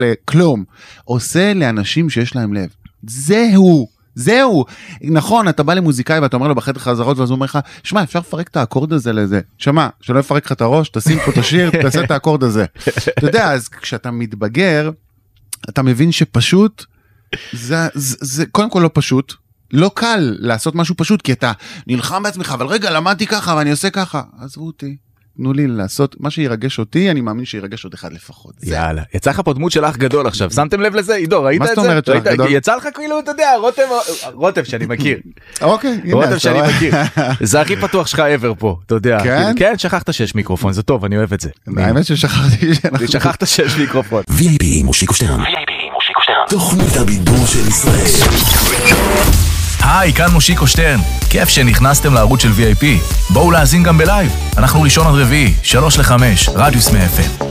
כלום, עושה לאנשים שיש להם לב. זהו. נכון, אתה בא למוזיקאי ואתה אומר לו בחדר חזרות, ואז הוא אומר לך, שמע, אפשר לפרק את האקורד הזה לזה. שמע, שלא יפרק לך את הראש, תשים פה את השיר, תעשה את האקורד הזה. אתה יודע, אז כשאתה מתבגר, אתה מבין שפשוט, זה קודם כל לא פשוט, לא קל לעשות משהו פשוט, כי אתה נלחם בעצמך, אבל רגע, למדתי ככה ואני עושה ככה. עזבו אותי. תנו לי לעשות מה שירגש אותי, אני מאמין שירגש עוד אחד לפחות. יאללה, יצא לך פה דמות של אח גדול עכשיו, שמתם לב לזה? עידו, ראית את זה? מה זאת אומרת של אח גדול? יצא לך כאילו, אתה יודע, רוטב שאני מכיר. אוקיי, הנה. רוטב שאני מכיר. זה הכי פתוח שלך ever פה, אתה יודע. כן? כן, שכחת שיש מיקרופון, זה טוב, אני אוהב את זה. האמת ששכחתי שכחת שיש מיקרופון. VIP מושיקו שטרן. תוכנית הבידור של ישראל. היי, כאן מושיקו שטרן. כיף שנכנסתם לערוץ של VIP. בואו להאזין גם בלייב. אנחנו ראשון עד רביעי, 3 ל-5, רדיוס מ-FM.